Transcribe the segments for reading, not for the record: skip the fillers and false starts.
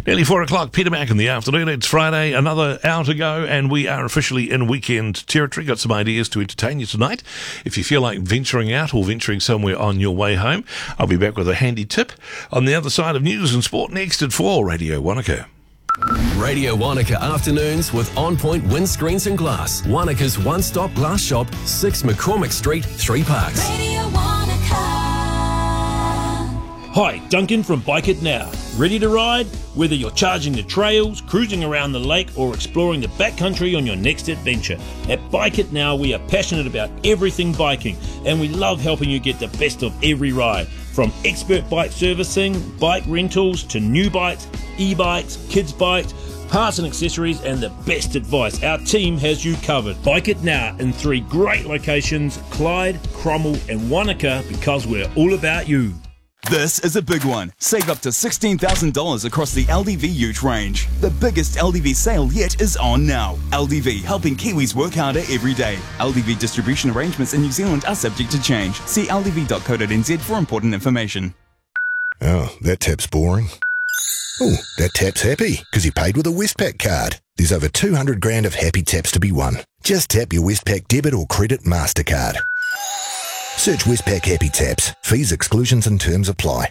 Nearly 4 o'clock, Peter Mac in the afternoon. It's Friday, another hour to go, and we are officially in weekend territory. Got some ideas to entertain you tonight. If you feel like venturing out or venturing somewhere on your way home, I'll be back with a handy tip on the other side of news and sport next at 4, Radio Wanaka. Radio Wanaka afternoons with On Point Windscreens and Glass. Wanaka's one-stop glass shop, 6 McCormick Street, 3 Parks. Radio Wanaka. Hi, Duncan from Bike It Now. Ready to ride? Whether you're charging the trails, cruising around the lake, or exploring the backcountry on your next adventure, at Bike It Now we are passionate about everything biking, and we love helping you get the best of every ride. From expert bike servicing, bike rentals, to new bikes, e-bikes, kids' bikes, parts and accessories, and the best advice. Our team has you covered. Bike It Now in 3 great locations, Clyde, Cromwell and Wanaka, because we're all about you. This is a big one. Save up to $16,000 across the LDV Ute range. The biggest LDV sale yet is on now. LDV, helping Kiwis work harder every day. LDV distribution arrangements in New Zealand are subject to change. See ldv.co.nz for important information. Oh, that tap's boring. Oh, that tap's happy because he paid with a Westpac card. There's over 200 grand of happy taps to be won. Just tap your Westpac debit or credit MasterCard. Search Westpac Happy Taps. Fees, exclusions and terms apply.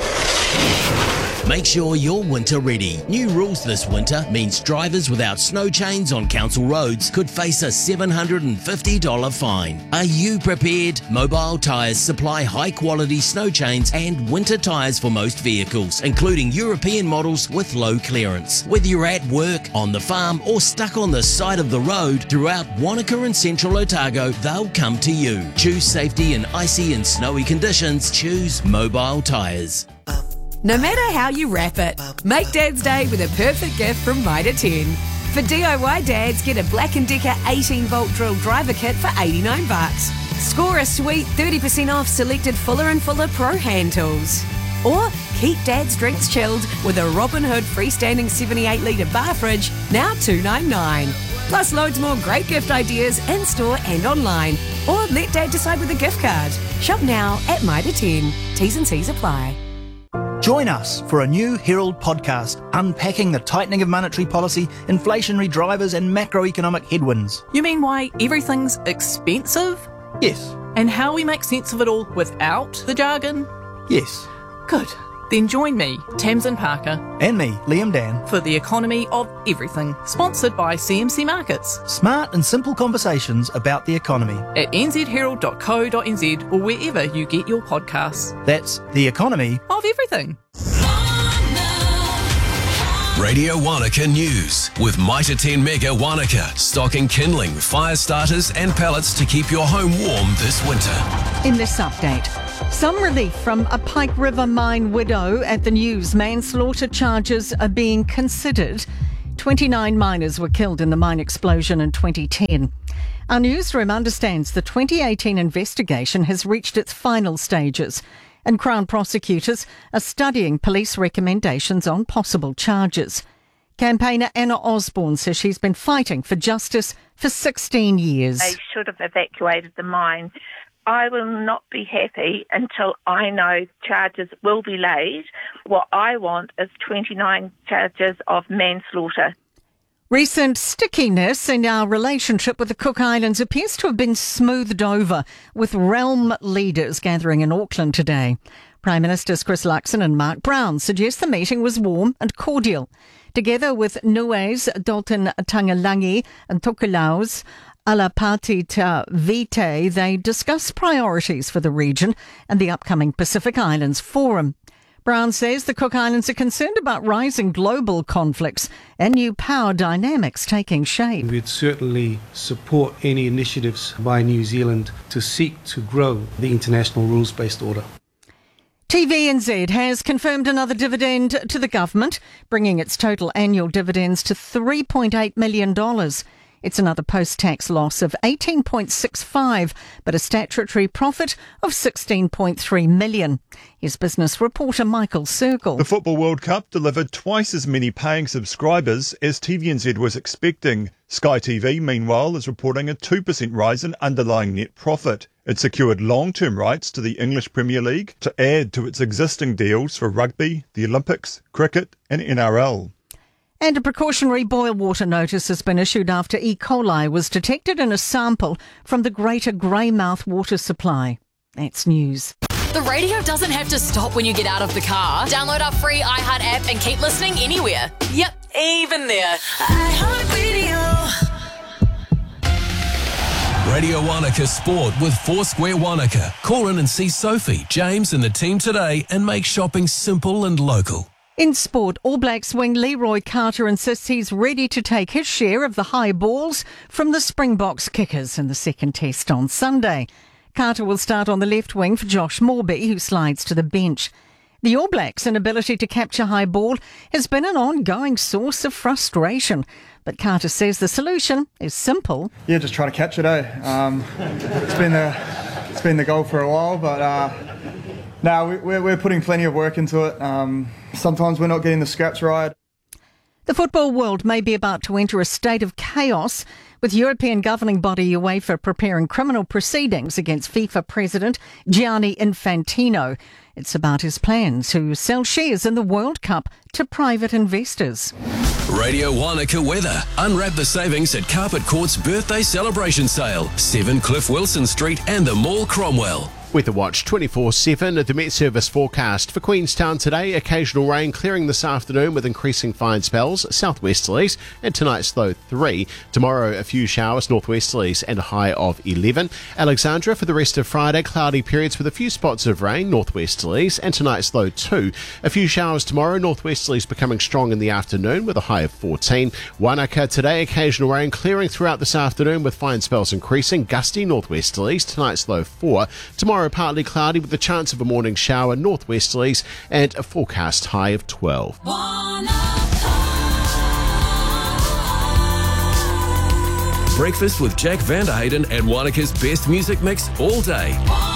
Make sure you're winter ready. New rules this winter means drivers without snow chains on council roads could face a $750 fine. Are you prepared? Mobile Tyres supply high-quality snow chains and winter tyres for most vehicles, including European models with low clearance. Whether you're at work, on the farm, or stuck on the side of the road, throughout Wanaka and Central Otago, they'll come to you. Choose safety in icy and snowy conditions. Choose Mobile Tyres. No matter how you wrap it, make Dad's Day with a perfect gift from Mitre 10. For DIY dads, get a Black & Decker 18-volt drill driver kit for $89. Score a sweet 30% off selected Fuller & Fuller Pro hand tools. Or keep Dad's drinks chilled with a Robin Hood freestanding 78-litre bar fridge, now $2.99. Plus loads more great gift ideas in-store and online. Or let Dad decide with a gift card. Shop now at Mitre 10. T's and C's apply. Join us for a new Herald podcast unpacking the tightening of monetary policy, inflationary drivers and macroeconomic headwinds. You mean why everything's expensive? Yes. And how we make sense of it all without the jargon? Yes. Good. Then join me, Tamsin Parker. And me, Liam Dan. For The Economy of Everything, sponsored by CMC Markets. Smart and simple conversations about the economy. At nzherald.co.nz or wherever you get your podcasts. That's The Economy of Everything. Radio Wanaka News with Mitre 10 Mega Wanaka, stocking kindling, fire starters and pellets to keep your home warm this winter. In this update, some relief from a Pike River mine widow at the news. Manslaughter charges are being considered. 29 miners were killed in the mine explosion in 2010. Our newsroom understands the 2018 investigation has reached its final stages, and Crown prosecutors are studying police recommendations on possible charges. Campaigner Anna Osborne says she's been fighting for justice for 16 years. They should have evacuated the mine. I will not be happy until I know charges will be laid. What I want is 29 charges of manslaughter. Recent stickiness in our relationship with the Cook Islands appears to have been smoothed over, with realm leaders gathering in Auckland today. Prime Ministers Chris Luxon and Mark Brown suggest the meeting was warm and cordial. Together with Niue's Dalton Tangalangi and Tokelau's Alapati Vitae, they discuss priorities for the region and the upcoming Pacific Islands Forum. Brown says the Cook Islands are concerned about rising global conflicts and new power dynamics taking shape. We'd certainly support any initiatives by New Zealand to seek to grow the international rules-based order. TVNZ has confirmed another dividend to the government, bringing its total annual dividends to $3.8 million. It's another post-tax loss of 18.65, but a statutory profit of 16.3 million. Here's business reporter Michael Circle. The Football World Cup delivered twice as many paying subscribers as TVNZ was expecting. Sky TV, meanwhile, is reporting a 2% rise in underlying net profit. It secured long-term rights to the English Premier League to add to its existing deals for rugby, the Olympics, cricket and NRL. And a precautionary boil water notice has been issued after E. coli was detected in a sample from the Greater Greymouth water supply. That's news. The radio doesn't have to stop when you get out of the car. Download our free iHeart app and keep listening anywhere. Yep, even there. iHeartRadio. Radio Wanaka Sport with Foursquare Wanaka. Call in and see Sophie, James and the team today and make shopping simple and local. In sport, All Blacks wing Leroy Carter insists he's ready to take his share of the high balls from the Springboks kickers in the second test on Sunday. Carter will start on the left wing for Josh Morby, who slides to the bench. The All Blacks' inability to capture high ball has been an ongoing source of frustration, but Carter says the solution is simple. Yeah, just try to catch it, It's been the goal for a while, but no, we're putting plenty of work into it. Sometimes we're not getting the scraps right. The football world may be about to enter a state of chaos, with European governing body UEFA preparing criminal proceedings against FIFA president Gianni Infantino. It's about his plans to sell shares in the World Cup to private investors. Radio Wanaka weather. Unwrap the savings at Carpet Court's birthday celebration sale. 7 Cliff Wilson Street and the Mall Cromwell. Weather Watch 24/7 at the Met Service forecast. For Queenstown today, occasional rain clearing this afternoon with increasing fine spells, southwesterlies, and tonight's low 3. Tomorrow, a few showers, northwesterlies, and a high of 11. Alexandra for the rest of Friday, cloudy periods with a few spots of rain, northwesterlies, and tonight's low 2. A few showers tomorrow, northwesterlies becoming strong in the afternoon with a high of 14. Wanaka today, occasional rain clearing throughout this afternoon with fine spells increasing, gusty northwesterlies, tonight's low 4. Tomorrow, partly cloudy with the chance of a morning shower, northwesterlies, and a forecast high of 12. Breakfast with Jack Vanderheyden and Wanaka's best music mix all day.